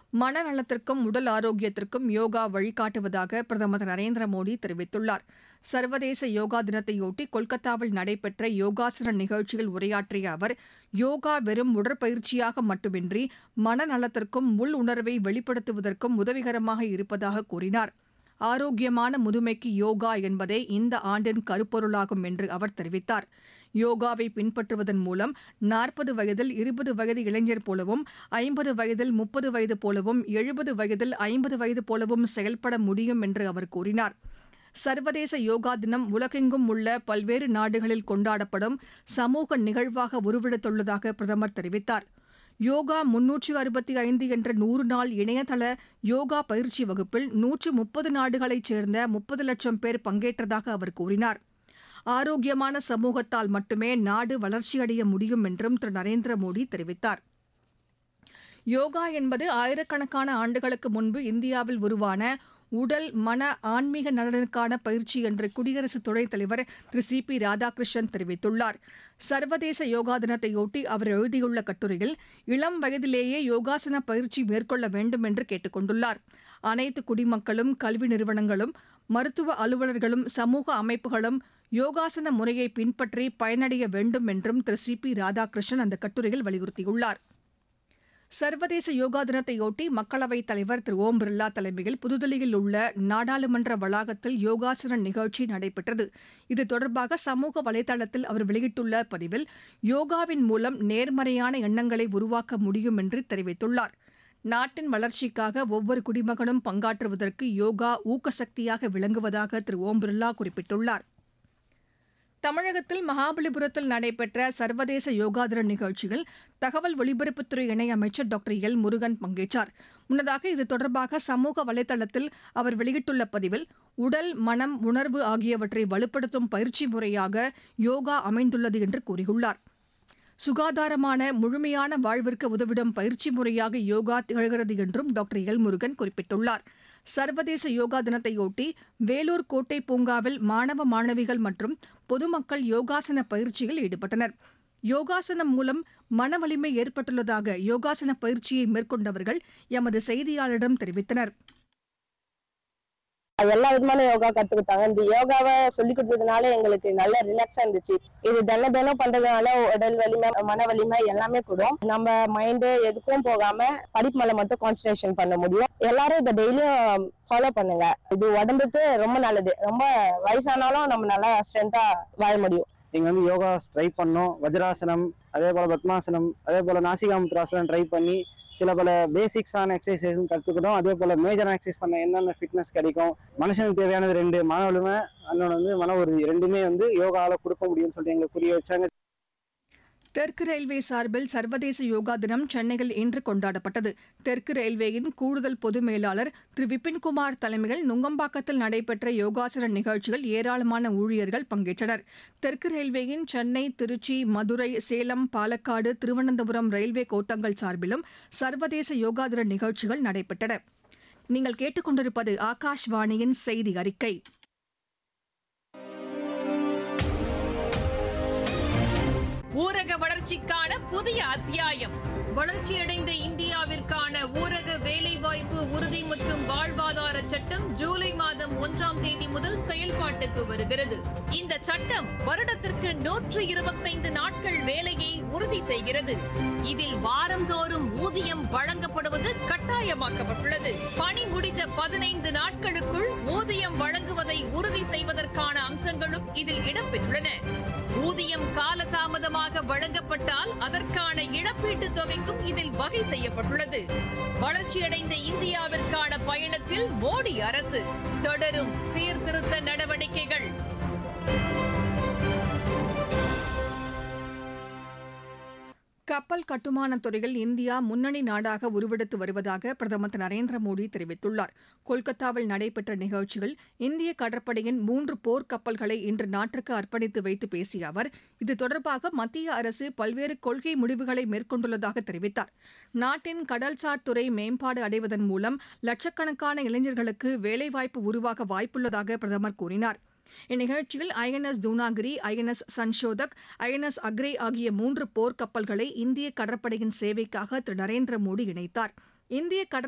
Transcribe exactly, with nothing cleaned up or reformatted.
மனநலத்திற்கும் உடல் ஆரோக்கியத்திற்கும் யோகா வழிகாட்டுவதாக பிரதமர் திரு நரேந்திர மோடி தெரிவித்துள்ளார். சர்வதேச யோகா தினத்தையொட்டி கொல்கத்தாவில் நடைபெற்ற யோகாசன நிகழ்ச்சியில் உரையாற்றிய அவர், யோகா வெறும் உடற்பயிற்சியாக மட்டுமின்றி மனநலத்திற்கும் உள் உணர்வை வெளிப்படுத்துவதற்கும் உதவிகரமாக இருப்பதாக கூறினார். ஆரோக்கியமான முதுமைக்கு யோகா என்பதே இந்த ஆண்டின் கருப்பொருளாகும் என்று அவர் தெரிவித்தார். யோகாவை பின்பற்றுவதன் மூலம் நாற்பது வயதில் இருபது வயது இளைஞர் போலவும், ஐம்பது வயதில் முப்பது வயது போலவும், எழுபது வயதில் ஐம்பது வயது போலவும் செயல்பட முடியும் என்று அவர் கூறினார். சர்வதேச யோகா தினம் உலகெங்கும் உள்ள பல்வேறு நாடுகளில் கொண்டாடப்படும் சமூக நிகழ்வாக உருவெடுத்துள்ளதாக பிரதமர் தெரிவித்தார். யோகா முன்னூற்று அறுபத்தி ஐந்து என்ற நூறு நாள் இணையதள யோகா பயிற்சி வகுப்பில் நூற்று முப்பது நாடுகளைச் சேர்ந்த முப்பது லட்சம் பேர் பங்கேற்றதாக அவர் கூறினார். ஆரோக்கியமான சமூகத்தால் மட்டுமே நாடு வளர்ச்சியடைய முடியும் என்றும் திரு நரேந்திர மோடி தெரிவித்தார். யோகா என்பது ஆயிரக்கணக்கான ஆண்டுகளுக்கு முன்பு இந்தியாவில் உருவான உடல், மன, ஆன்மீக நலனுக்கான பயிற்சி என்று குடியரசு துணைத் தலைவர் திரு சி பி ராதாகிருஷ்ணன் தெரிவித்துள்ளார். சர்வதேச யோகா தினத்தையொட்டி அவர் எழுதியுள்ள கட்டுரையில், இளம் வயதிலேயே யோகாசன பயிற்சி மேற்கொள்ள வேண்டும் என்று கேட்டுக் கொண்டுள்ளார். அனைத்து குடிமக்களும், கல்வி நிறுவனங்களும், மருத்துவ அலுவலர்களும், சமூக அமைப்புகளும் யோகாசன முறையை பின்பற்றி பயனடைய வேண்டும் என்றும் திரு சி பி ராதாகிருஷ்ணன் அந்த கட்டுரையில் வலியுறுத்தியுள்ளார். சர்வதேச யோகா தினத்தையொட்டி மக்களவைத் தலைவர் திரு ஓம் பிர்லா தலைமையில் புதுதில்லியில் உள்ள நாடாளுமன்ற வளாகத்தில் யோகாசன நிகழ்ச்சி நடைபெற்றது. இது தொடர்பாக சமூக வலைதளத்தில் அவர் வெளியிட்டுள்ள பதிவில், யோகாவின் மூலம் நேர்மறையான எண்ணங்களை உருவாக்க முடியும் என்று தெரிவித்துள்ளார். நாட்டின் வளர்ச்சிக்காக ஒவ்வொரு குடிமகனும் பங்காற்றுவதற்கு யோகா ஊக்கசக்தியாக விளங்குவதாக திரு ஓம் பிர்லா குறிப்பிட்டுள்ளார். தமிழகத்தில் மகாபலிபுரத்தில் நடைபெற்ற சர்வதேச யோகா தின நிகழ்ச்சியில் தகவல் ஒலிபரப்புத்துறை இணையமைச்சர் டாக்டர் எல் முருகன் பங்கேற்றார். முன்னதாக இது தொடர்பாக சமூக வலைதளத்தில் அவர் வெளியிட்டுள்ள பதிவில், உடல், மனம், உணர்வு ஆகியவற்றை வலுப்படுத்தும் பயிற்சி முறையாக யோகா அமைந்துள்ளது என்று கூறியுள்ளார். சுகாதாரமான முழுமையான வாழ்விற்கு உதவிடும் பயிற்சி முறையாக யோகா திகழ்கிறது என்றும் டாக்டர் எல் முருகன் குறிப்பிட்டுள்ளார். சர்வதேச யோகா தினத்தையொட்டி வேலூர் கோட்டை பூங்காவில் மாணவ மாணவிகள் மற்றும் பொதுமக்கள் யோகாசன பயிற்சியில் ஈடுபட்டனர். யோகாசனம் மூலம் மன வலிமை ஏற்பட்டுள்ளதாக யோகாசன பயிற்சியை மேற்கொண்டவர்கள் எமது செய்தியாளரிடம் தெரிவித்தனர். எல்லா விதமான யோகா கத்துக்கிட்டாங்க. இந்த யோகாவை சொல்லி கொடுத்ததுனால எங்களுக்கு நல்ல ரிலாக்ஸா இருந்துச்சு. இது தினம் தினம் பண்றதுனால உடல் வலிமை, மன வலிமை எல்லாமே கூடும். நம்ம மைண்டு எதுக்கும் போகாம படிப்பு மேல மட்டும் கான்சன்ட்ரேஷன் பண்ண முடியும். எல்லாரும் இதை டெய்லியும் ஃபாலோ பண்ணுங்க. இது உடம்புக்கு ரொம்ப நல்லது. ரொம்ப வயசானாலும் நம்ம நல்லா ஸ்ட்ரென்த்தா வாழ முடியும். நீங்க வந்து யோகா ட்ரை பண்ணோம். வஜ்ராசனம், அதே போல பத்மாசனம், அதே போல நாசிகாமுத்ராசனம் ட்ரை பண்ணி சில பல பேசிக்ஸான எக்ஸசைஸ் கற்றுக்கிட்டோம். அதே போல மேஜரான எக்ஸசைஸ் பண்ண என்னென்ன ஃபிட்னஸ் கிடைக்கும், மனுஷனுக்கு தேவையானது ரெண்டு, மன வலிமை, அண்ணன் வந்து மன உறுதி, ரெண்டுமே வந்து யோகால கொடுக்க முடியும்னு சொல்லிட்டு எங்களுக்கு புரிய வச்சாங்க. தெற்கு ரயில்வே சார்பில் சர்வதேச யோகா தினம் சென்னையில் இன்று கொண்டாடப்பட்டது. தெற்கு ரயில்வேயின் கூடுதல் பொது மேலாளர் திரு விபின்குமார் தலைமையில் நுங்கம்பாக்கத்தில் நடைபெற்ற யோகாசன நிகழ்ச்சியில் ஏராளமான ஊழியர்கள் பங்கேற்றனர். தெற்கு ரயில்வேயின் சென்னை, திருச்சி, மதுரை, சேலம், பாலக்காடு, திருவனந்தபுரம் ரயில்வே கோட்டங்கள் சார்பிலும் சர்வதேச யோகா தின நிகழ்ச்சிகள் நடைபெற்றன. நீங்கள் கேட்டுக்கொண்டிருப்பது ஆகாஷ்வாணியின் செய்தி அறிக்கை. ஊரக வளர்ச்சிக்கான புதிய அத்தியாயம். வளர்ச்சியடைந்த இந்தியாவிற்கான ஊரக வேலைவாய்ப்பு உறுதி மற்றும் வாழ்வாதார சட்டம் ஜூலை மாதம் ஒன்றாம் தேதி முதல் செயல்பாட்டுக்கு வருகிறது. இந்த சட்டம் வருடத்திற்கு நூற்று இருபத்தைந்து நாட்கள் வேலையை உறுதி செய்கிறது. இதில் வாரந்தோறும் ஊதியம் வழங்கப்படுவது கட்டாயமாக்கப்பட்டுள்ளது. பணி முடிந்த பதினைந்து நாட்களுக்குள் ஊதியம் வழங்குவதை உறுதி செய்வதற்கான அம்சங்களும் இதில் இடம்பெற்றுள்ளன. ஊதியம் காலதாமதமாக வழங்கப்பட்டால் அதற்கான இழப்பீட்டுத் தொகைக்கும் இதில் வகை செய்யப்பட்டுள்ளது. வளர்ச்சியடைந்த இந்தியாவிற்கான பயணத்தில் மோடி அரசு தொடரும் சீர்திருத்த நடவடிக்கைகள். கப்பல் கட்டுமானத் துறையில் இந்தியா முன்னணி நாடாக உருவெடுத்து வருவதாக பிரதமர் திரு நரேந்திர மோடி தெரிவித்துள்ளார். கொல்கத்தாவில் நடைபெற்ற நிகழ்ச்சியில் இந்திய கடற்படையின் மூன்று போர் கப்பல்களை இன்று நாட்டிற்கு அர்ப்பணித்து வைத்து பேசிய அவர், இது தொடர்பாக மத்திய அரசு பல்வேறு கொள்கை முடிவுகளை மேற்கொண்டுள்ளதாக தெரிவித்தார். நாட்டின் கடல்சார் துறை மேம்பாடு அடைவதன் மூலம் லட்சக்கணக்கான இளைஞர்களுக்கு வேலைவாய்ப்பு உருவாக வாய்ப்புள்ளதாக பிரதமர் கூறினார். இந்நிகழ்ச்சியில் ஐ என் எஸ் தூனாகிரி, ஐ என் எஸ் சன்ஷோதக், ஐ என் எஸ் அக்ரே ஆகிய மூன்று போர் கப்பல்களை இந்திய கடற்படையின் சேவைக்காக திரு நரேந்திர மோடி இணைத்தார். இந்திய கடற்படை